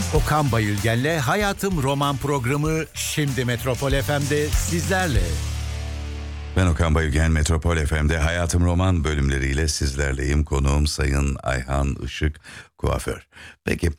Okan Bayülgen'le Hayatım Roman programı şimdi Metropol FM'de sizlerle. Ben Okan Bayülgen, Metropol FM'de Hayatım Roman bölümleriyle sizlerleyim. Konuğum Sayın Ayhan Işık, kuaför. Peki,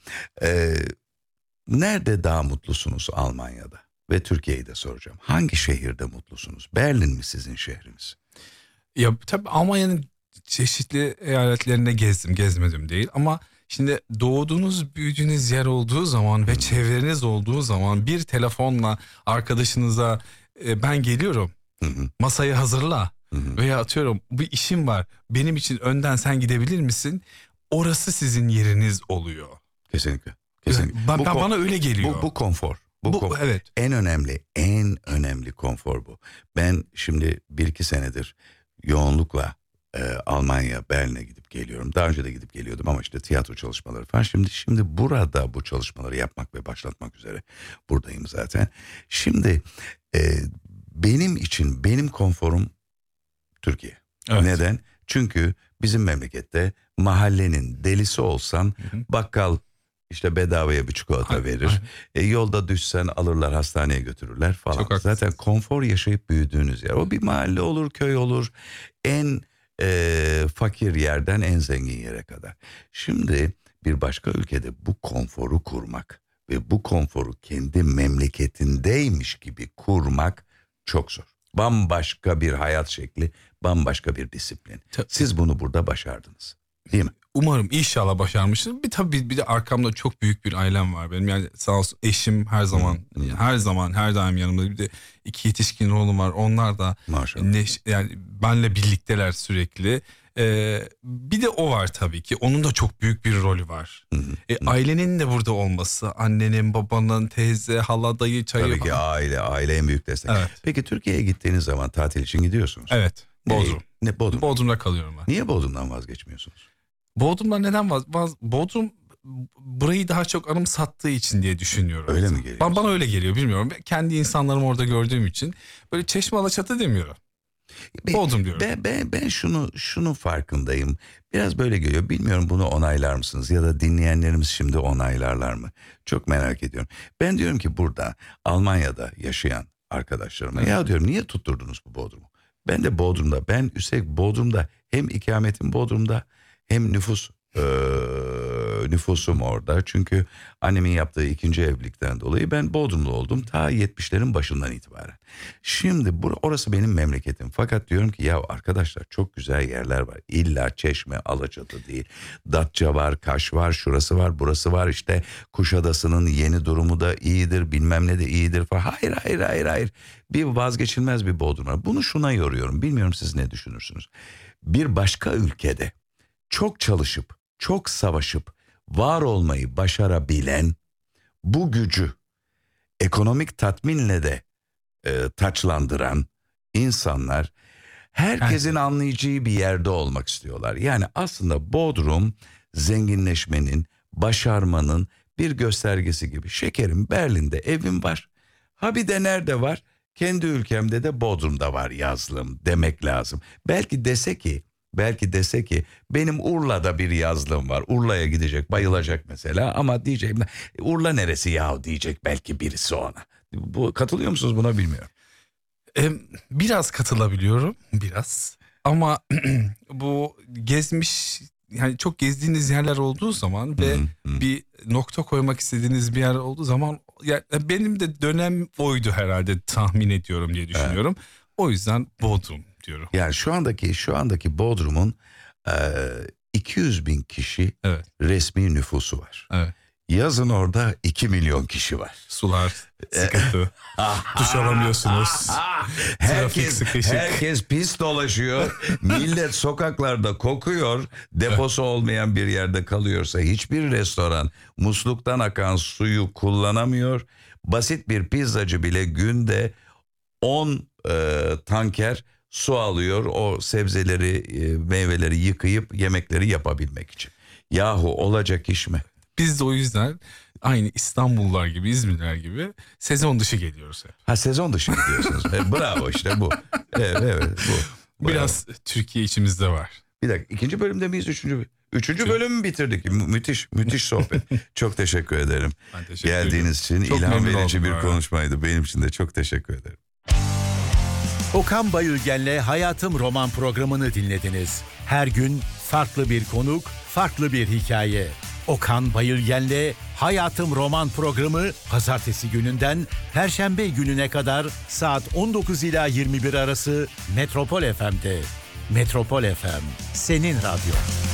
nerede daha mutlusunuz Almanya'da? Ve Türkiye'yi de soracağım. Hangi şehirde mutlusunuz? Berlin mi sizin şehriniz? Ya tabii Almanya'nın çeşitli eyaletlerinde gezmedim değil ama şimdi doğduğunuz, büyüdüğünüz yer olduğu zaman ve çevreniz olduğu zaman bir telefonla arkadaşınıza ben geliyorum, masayı hazırla veya atıyorum bir işim var, benim için önden sen gidebilir misin? Orası sizin yeriniz oluyor. Kesinlikle. Kesinlikle. Bana öyle geliyor. Bu konfor. Bu evet. En önemli konfor bu. Ben şimdi 1-2 senedir yoğunlukla Almanya, Berlin'e gidip geliyorum. Daha önce de gidip geliyordum ama işte tiyatro çalışmaları falan. Şimdi burada bu çalışmaları yapmak ve başlatmak üzere buradayım zaten. Şimdi benim için benim konforum Türkiye. Evet. Neden? Çünkü bizim memlekette mahallenin delisi olsan bakkal işte bedavaya bir çikolata verir. Yolda düşsen alırlar, hastaneye götürürler falan. Zaten konfor yaşayıp büyüdüğünüz yer. O bir mahalle olur, köy olur. En fakir yerden en zengin yere kadar. Şimdi bir başka ülkede bu konforu kurmak ve bu konforu kendi memleketindeymiş gibi kurmak çok zor. Bambaşka bir hayat şekli, bambaşka bir disiplin. Siz bunu burada başardınız, değil mi? Umarım, inşallah başarmışız. Bir de arkamda çok büyük bir ailem var benim. Yani sağ olsun eşim her zaman her daim yanımda. Bir de 2 yetişkin oğlum var. Onlar da yani benle birlikteler sürekli. Bir de o var tabii ki. Onun da çok büyük bir rolü var. Ailenin de burada olması, annenin, babanın, teyze, hala, dayı, çayı. Tabii ki aile en büyük destek. Evet. Peki Türkiye'ye gittiğiniz zaman tatil için gidiyorsunuz. Evet. Bodrum. Bodrum. Bodrum'da kalıyorum ben. Niye Bodrum'dan vazgeçmiyorsunuz? Bodrum'da neden Bodrum burayı daha çok anımsattığı için diye düşünüyorum. Öyle mi geliyor? Bana öyle geliyor, bilmiyorum. Kendi insanlarımı orada gördüğüm için böyle Çeşme, Alaçatı demiyorum. Bodrum diyorum. Ben şunu farkındayım. Biraz böyle geliyor. Bilmiyorum, bunu onaylar mısınız ya da dinleyenlerimiz şimdi onaylarlar mı? Çok merak ediyorum. Ben diyorum ki burada Almanya'da yaşayan arkadaşlarıma ya diyorum, niye tutturdunuz bu Bodrum'u? Ben de Bodrum'da, üstelik Bodrum'da hem ikametim Bodrum'da hem nüfusum orada. Çünkü annemin yaptığı 2. evlilikten dolayı ben Bodrumlu oldum ta 70'lerin başından itibaren. Şimdi orası benim memleketim. Fakat diyorum ki ya arkadaşlar, çok güzel yerler var. İlla Çeşme, Alaçatı değil. Datça var, Kaş var, şurası var, burası var. İşte Kuşadası'nın yeni durumu da iyidir, bilmem ne de iyidir falan. Hayır. Bir vazgeçilmez bir Bodrum var. Bunu şuna yoruyorum. Bilmiyorum siz ne düşünürsünüz. Bir başka ülkede çok çalışıp, çok savaşıp var olmayı başarabilen, bu gücü ekonomik tatminle de taçlandıran insanlar herkesin anlayacağı bir yerde olmak istiyorlar. Yani aslında Bodrum zenginleşmenin, başarmanın bir göstergesi gibi. Şekerim, Berlin'de evim var. Ha bir de nerede var? Kendi ülkemde de Bodrum'da var yazlığım demek lazım. Belki dese ki benim Urla'da bir yazlığım var. Urla'ya gidecek, bayılacak mesela, ama diyeceğim Urla neresi ya diyecek belki birisi ona. Katılıyor musunuz buna, bilmiyorum. Biraz katılabiliyorum, biraz. Ama bu yani çok gezdiğiniz yerler olduğu zaman ve bir nokta koymak istediğiniz bir yer olduğu zaman, yani benim de dönem oydu herhalde, tahmin ediyorum diye düşünüyorum. Evet. O yüzden Bodrum diyorum. Yani şu andaki Bodrum'un 200 bin kişi resmi nüfusu var. Evet. Yazın orada 2 milyon kişi var. Sular sıkıntı. Duş alamıyorsunuz. Herkes pis dolaşıyor. Millet sokaklarda kokuyor. Deposu olmayan bir yerde kalıyorsa hiçbir restoran musluktan akan suyu kullanamıyor. Basit bir pizzacı bile günde 10 tanker su alıyor, o sebzeleri, meyveleri yıkayıp yemekleri yapabilmek için. Yahu olacak iş mi? Biz de o yüzden aynı İstanbullular gibi, İzmirliler gibi sezon dışı geliyoruz hep. Ha, sezon dışı gidiyorsunuz. Bravo, işte bu. Evet, bu. Biraz Türkiye içimizde var. Bir dakika, 2. bölümde miyiz, 3. Üçüncü bölümü bitirdik. Müthiş sohbet. Çok teşekkür ederim. Ben teşekkür Geldiğiniz için çok ilham memnun verici oldum bir konuşmaydı. Benim için de çok teşekkür ederim. Okan Bayülgen'le Hayatım Roman programını dinlediniz. Her gün farklı bir konuk, farklı bir hikaye. Okan Bayülgen'le Hayatım Roman programı pazartesi gününden perşembe gününe kadar saat 19 ila 21 arası Metropol FM'de. Metropol FM, senin radyo.